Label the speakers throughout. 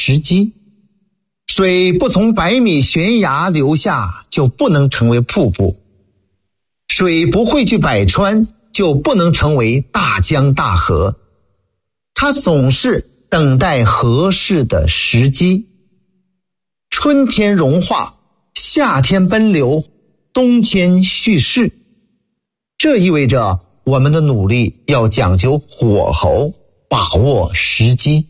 Speaker 1: 时机。水不从100米悬崖流下，就不能成为瀑布；水不汇聚百川，就不能成为大江大河。它总是等待合适的时机。春天融化，夏天奔流，冬天蓄势。这意味着我们的努力要讲究火候，把握时机。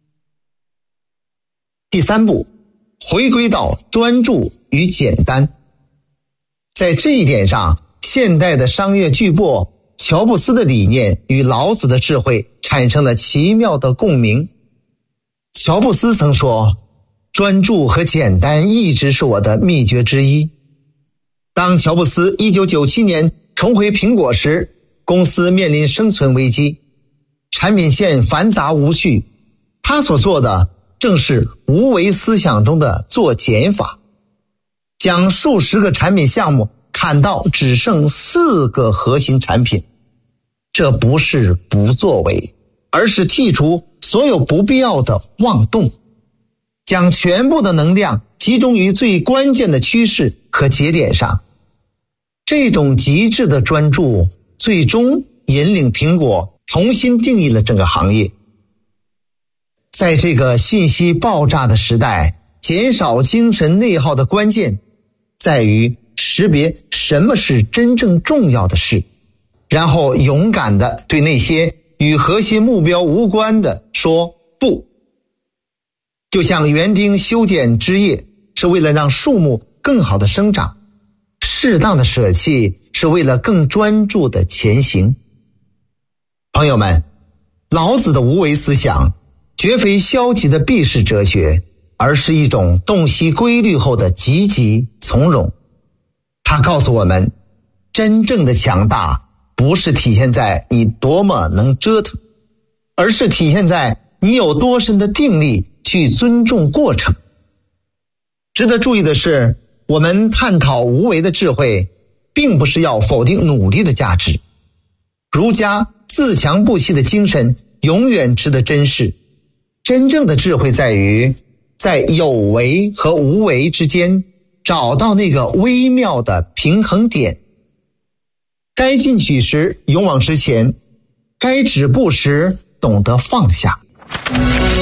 Speaker 1: 第3步，回归到专注与简单。在这一点上，现代的商业巨擘乔布斯的理念与老子的智慧产生了奇妙的共鸣。乔布斯曾说，专注和简单一直是我的秘诀之一。当乔布斯1997年重回苹果时，公司面临生存危机，产品线繁杂无序，他所做的正是无为思想中的做减法，将数十个产品项目砍到只剩4个核心产品。这不是不作为，而是剔除所有不必要的妄动，将全部的能量集中于最关键的趋势和节点上。这种极致的专注，最终引领苹果重新定义了整个行业。在这个信息爆炸的时代，减少精神内耗的关键在于识别什么是真正重要的事，然后勇敢地对那些与核心目标无关的说不。就像园丁修剪枝叶是为了让树木更好的生长，适当的舍弃是为了更专注的前行。朋友们，老子的无为思想绝非消极的避世哲学，而是一种洞悉规律后的积极从容。他告诉我们，真正的强大不是体现在你多么能折腾，而是体现在你有多深的定力去尊重过程。值得注意的是，我们探讨无为的智慧，并不是要否定努力的价值。儒家自强不息的精神永远值得珍视。真正的智慧在于，在有为和无为之间找到那个微妙的平衡点。该进取时勇往直前，该止步时懂得放下。